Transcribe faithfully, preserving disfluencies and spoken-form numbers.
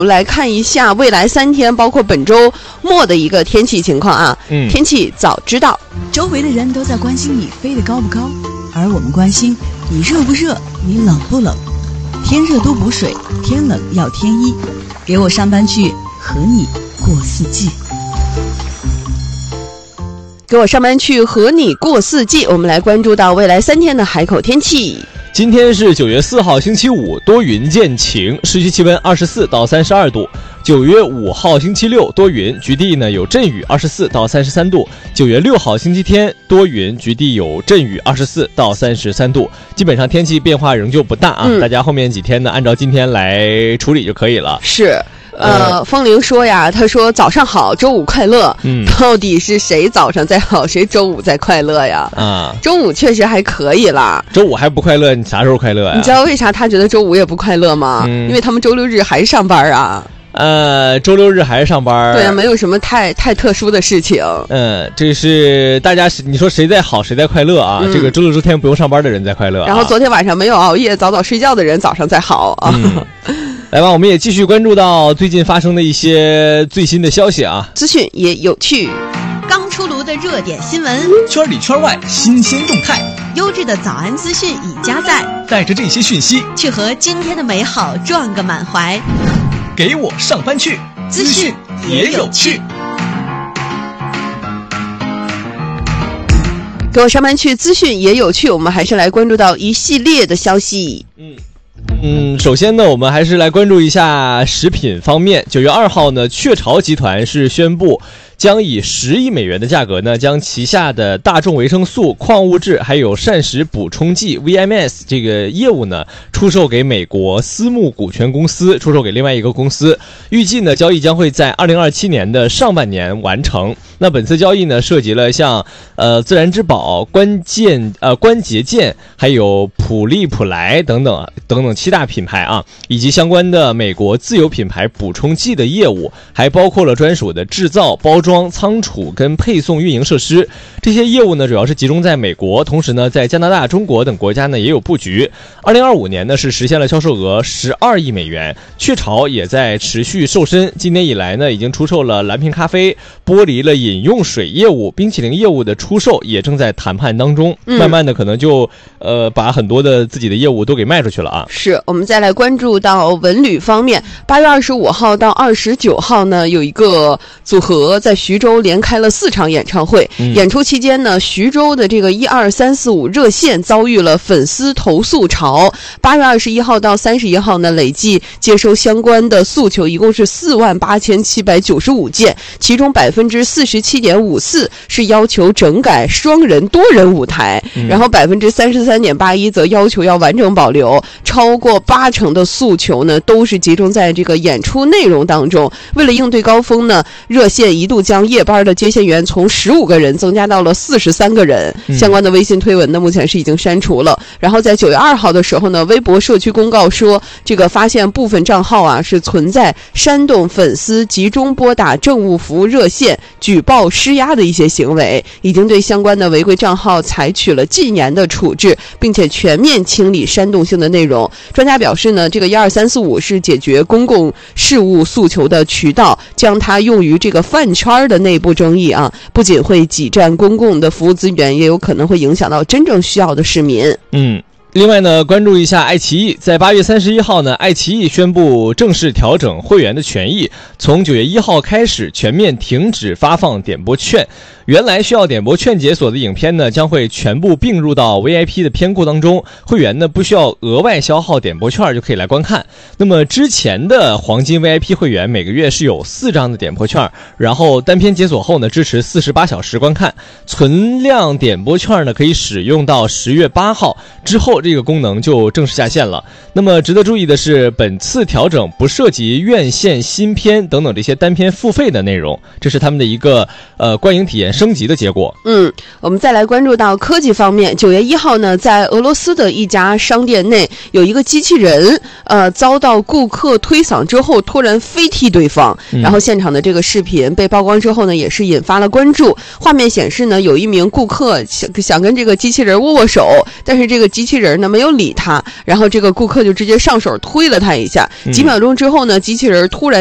我们来看一下未来三天，包括本周末的一个天气情况啊。嗯，天气早知道。 周围的人都在关心你飞得高不高，而我们关心你热不热，你冷不冷。天热多补水，天冷要添衣。给我上班去，和你过四季。 给我上班去，和你过四季。我们来关注到未来三天的海口天气。 今天是九月四号星期五，多云见晴，市区气温二十四到三十二度。九月五号星期六多云，局地呢有阵雨，二十四到三十三度。九月六号星期天多云，局地有阵雨，二十四到三十三度。基本上天气变化仍旧不大啊，嗯、大家后面几天呢按照今天来处理就可以了。 是。呃，风铃说呀，他说早上好，周五快乐。嗯，到底是谁早上在好，谁周五在快乐呀？啊，周五确实还可以啦。 周五还不快乐，你啥时候快乐呀？ 你知道为啥他觉得周五也不快乐吗？嗯、因为他们周六日还上班啊。 呃，周六日还是上班。 对啊，没有什么太太特殊的事情。 嗯，这是大家你说谁在好谁在快乐啊？嗯、这个周六周天不用上班的人在快乐、啊。 然后昨天晚上没有熬夜早早睡觉的人早上在好啊。嗯来吧，我们也继续关注到最近发生的一些最新的消息啊， 资讯也有趣， 刚出炉的热点新闻， 圈里圈外新鲜动态， 优质的早安资讯已加载， 带着这些讯息去和今天的美好撞个满怀。 给我上班去， 资讯也有趣。 给我上班去，资讯也有趣。我们还是来关注到一系列的消息。 嗯。嗯，首先呢，我们还是来关注一下食品方面。九月二号呢，雀巢集团是宣布将以十亿美元的价格呢，将旗下的大众维生素、矿物质还有膳食补充剂 V M S 这个业务呢，出售给美国私募股权公司，出售给另外一个公司。预计呢，交易将会在二零二七年的上半年完成。那本次交易呢，涉及了像呃自然之宝、关键呃关节健，还有普利普莱等等等等七大品牌啊，以及相关的美国自有品牌补充剂的业务，还包括了专属的制造、包装、仓储跟配送运营设施。这些业务呢，主要是集中在美国，同时呢，在加拿大、中国等国家呢也有布局。二零二五年呢，是实现了销售额十二亿美元。雀巢也在持续瘦身，今年以来呢，已经出售了蓝瓶咖啡，剥离了饮用水业务，冰淇淋业务的出售也正在谈判当中，嗯、慢慢的可能就呃把很多的自己的业务都给卖出去了啊。 是，我们再来关注到文旅方面，八月二十五号到二十九号呢，有一个组合在徐州连开了四场演唱会。嗯、演出期间呢，徐州的这个一二三四五热线遭遇了粉丝投诉潮。八月二十一号到三十一号呢，累计接收相关的诉求一共是四万八千七百九十五件，其中百分之四十七点五四是要求整改双人、多人舞台，嗯、然后百分之三十三点八一则要求要完整保留。超过八成的诉求呢，都是集中在这个演出内容当中。为了应对高峰呢，热线一度将夜班的接线员从十五个人增加到了四十三个人。嗯、相关的微信推文呢，目前是已经删除了。然后在九月二号的时候呢，微博社区公告说，这个发现部分账号啊是存在煽动粉丝集中拨打政务服务热线举报施压的一些行为，已经对相关的违规账号采取了禁言的处置，并且全面清理煽动性的内容。专家表示呢，这个一二三四五是解决公共事务诉求的渠道，将它用于这个饭圈的内部争议啊，不仅会挤占公共的服务资源，也有可能会影响到真正需要的市民。 嗯。另外呢，关注一下爱奇艺，在八月三十一号呢，爱奇艺宣布正式调整会员的权益，从九月一号开始全面停止发放点播券。原来需要点播券解锁的影片呢，将会全部并入到 V I P 的片库当中，会员呢不需要额外消耗点播券就可以来观看。那么之前的黄金 V I P 会员每个月是有四张的点播券，然后单片解锁后呢，支持四十八小时观看，存量点播券呢可以使用到十月八号之后，这个功能就正式下线了。那么值得注意的是，本次调整不涉及院线新片等等这些单片付费的内容，这是他们的一个呃观影体验升级的结果。 嗯，我们再来关注到科技方面。九月一号呢，在俄罗斯的一家商店内，有一个机器人呃遭到顾客推搡之后突然飞踢对方，然后现场的这个视频被曝光之后呢，也是引发了关注。画面显示呢，有一名顾客想想跟这个机器人握握手，但是这个机器人人呢没有理他，然后这个顾客就直接上手推了他一下， 嗯、 几秒钟之后呢，机器人突然